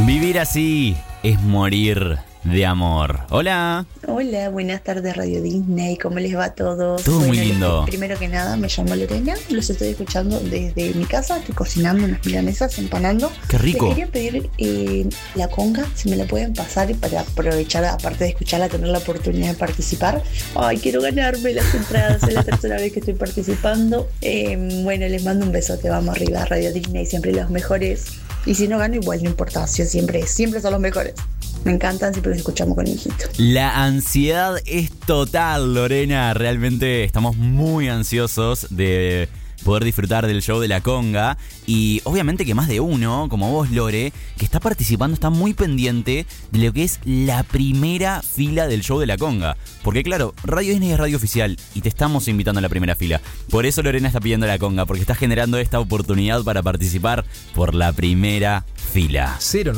Vivir así es morir de amor. Hola. Hola, buenas tardes Radio Disney, ¿cómo les va a todos? Todo muy lindo. Primero que nada, me llamo Lorena, los estoy escuchando desde mi casa, estoy cocinando unas milanesas, empanando. ¡Qué rico! Les quería pedir la conga, si me la pueden pasar y para aprovechar, aparte de escucharla, tener la oportunidad de participar. Ay, quiero ganarme las entradas, es la tercera vez que estoy participando. Bueno, les mando un besote, vamos arriba, Radio Disney, siempre los mejores. Y si no gano, igual no importa, siempre son los mejores. Me encantan, siempre los escuchamos con mi hijito. La ansiedad es total, Lorena. Realmente estamos muy ansiosos de poder disfrutar del show de la conga. Y obviamente que más de uno, como vos, Lore, que está participando, está muy pendiente de lo que es la primera fila del show de la conga. Porque claro, Radio Disney es radio oficial y te estamos invitando a la primera fila. Por eso Lorena está pidiendo la conga, porque está generando esta oportunidad para participar por la primera fila.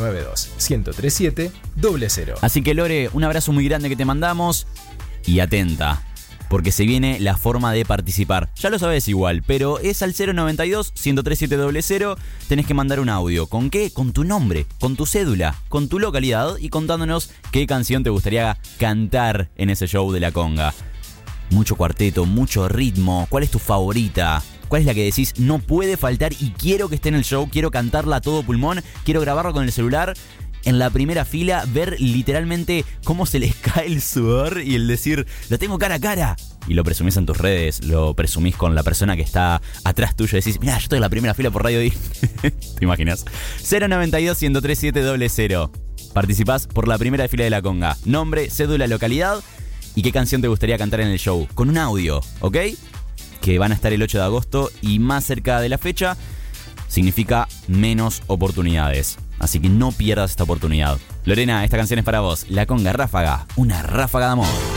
092-1037-0. Así que Lore, un abrazo muy grande que te mandamos y atenta, porque se viene la forma de participar. Ya lo sabes igual, pero es al 092-1037-0. Tenés que mandar un audio. ¿Con qué? Con tu nombre, con tu cédula, con tu localidad y contándonos qué canción te gustaría cantar en ese show de la conga. Mucho cuarteto, mucho ritmo. ¿Cuál es tu favorita? ¿Cuál es la que decís no puede faltar y quiero que esté en el show? Quiero cantarla a todo pulmón, quiero grabarla con el celular en la primera fila, ver literalmente cómo se les cae el sudor y el decir, lo tengo cara a cara. Y lo presumís en tus redes, lo presumís con la persona que está atrás tuyo. Decís, mirá, yo estoy en la primera fila por Radio Disney. ¿Te imaginas? 092-1037-0. Participás por la primera fila de la conga. Nombre, cédula, localidad y qué canción te gustaría cantar en el show. Con un audio, ¿ok? Que van a estar el 8 de agosto y más cerca de la fecha significa menos oportunidades. Así que no pierdas esta oportunidad. Lorena, esta canción es para vos. La conga ráfaga, una ráfaga de amor.